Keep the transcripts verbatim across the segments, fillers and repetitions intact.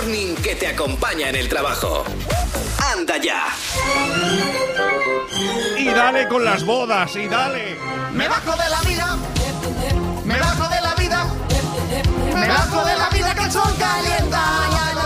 Morning que te acompaña en el trabajo. ¡Anda ya! Y dale con las bodas, y dale. Me bajo de la vida, me bajo de la vida, me bajo de la vida que el sol calienta.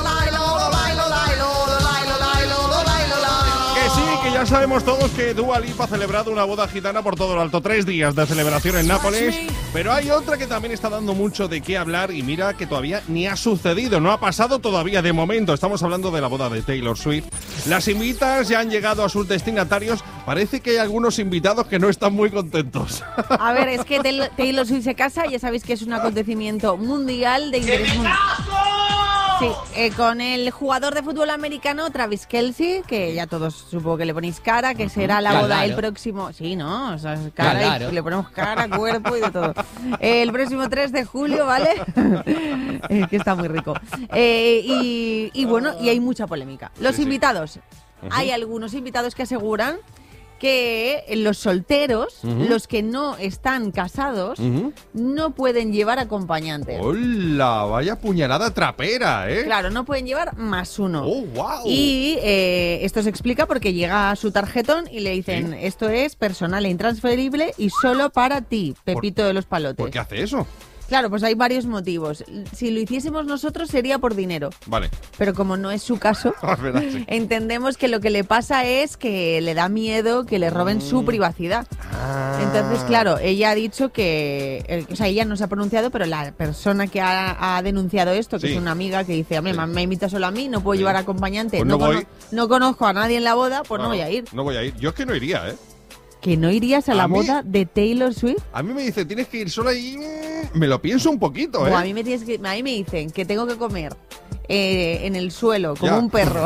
Que sí, que ya sabemos todos que Dua Lipa ha celebrado una boda gitana por todo lo alto. Tres días de celebración en Nápoles. Pero hay otra que también está dando mucho de qué hablar y mira que todavía ni ha sucedido, no ha pasado todavía de momento. Estamos hablando de la boda de Taylor Swift. Las invitas ya han llegado a sus destinatarios. Parece que hay algunos invitados que no están muy contentos. A ver, es que Taylor Swift se casa, ya sabéis que es un acontecimiento mundial de interés mundial. Sí, eh, con el jugador de fútbol americano Travis Kelce, que ya todos supongo que le ponéis cara, que será la boda claro. el próximo... Sí, ¿no? O sea, cara claro. y le ponemos cara, cuerpo y de todo. Eh, el próximo tres de julio, ¿vale? eh, que está muy rico. Eh, y, y bueno, y hay mucha polémica. Los sí, invitados. Sí. Hay algunos invitados que aseguran que los solteros, Uh-huh. los que no están casados, Uh-huh. no pueden llevar acompañantes. ¡Hola! Vaya puñalada trapera, ¿eh? Claro, no pueden llevar más uno. ¡Oh, wow! Y eh, esto se explica porque llega a su tarjetón y le dicen, ¿Sí? esto es personal e intransferible y solo para ti, Pepito de los Palotes. ¿Por qué hace eso? Claro, pues hay varios motivos. Si lo hiciésemos nosotros sería por dinero. Vale. Pero como no es su caso, Es verdad, sí. entendemos que lo que le pasa es que le da miedo que le roben Mm. su privacidad. Ah. Entonces, claro, ella ha dicho que... eh, o sea, ella no se ha pronunciado, pero la persona que ha, ha denunciado esto, que Sí. es una amiga que dice, hombre, Sí. me invita solo a mí, no puedo Sí. llevar acompañante, Pues no cono- voy. no conozco a nadie en la boda, pues no, No, voy a ir. No voy a ir. Yo es que no iría, ¿eh? ¿Que no irías a la ¿A mí? boda de Taylor Swift? A mí me dice, tienes que ir sola y mm, me lo pienso un poquito, ¿eh? O a mí me tienes que, a mí me dicen que tengo que comer eh, en el suelo como Ya. un perro,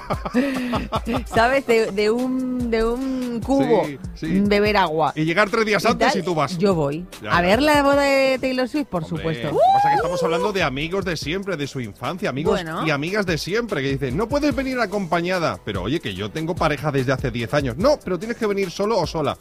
¿sabes? De, de un de un cubo, Sí, sí. beber agua. Y llegar tres días y antes tal, y tú vas. Yo voy Ya, a ya, ver ya. la boda de Taylor Swift, por Hombre, supuesto. Lo que pasa es que estamos hablando de amigos de siempre, de su infancia, amigos Bueno. y amigas de siempre, que dicen, no puedes venir acompañada. Pero oye, que yo tengo pareja desde hace diez años. No, pero tienes que venir solo o sola.